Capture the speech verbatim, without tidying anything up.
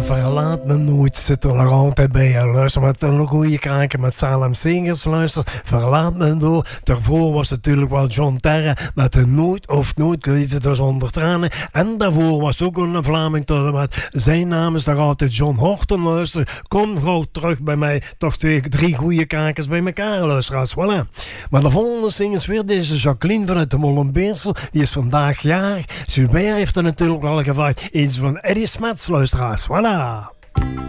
verlaat me nooit, zit er nog altijd bij je. Luister met een goede kraken met Salem Singers. Luister, verlaat me door. Daarvoor was het natuurlijk wel John Terre met de Nooit of Nooit geliefde zonder tranen. En daarvoor was ook een Vlaming tot en met zijn naam is nog altijd John Horton. Luister, kom gauw terug bij mij. Toch twee, drie goede kakers bij elkaar, luisteraars. Voilà. Maar de volgende zing is weer deze Jacqueline vanuit de Molenbeersel. Die is vandaag jarig. Zulbert heeft er natuurlijk al gevraagd. Iets van Eddie Smets, luisteraars. Voilà.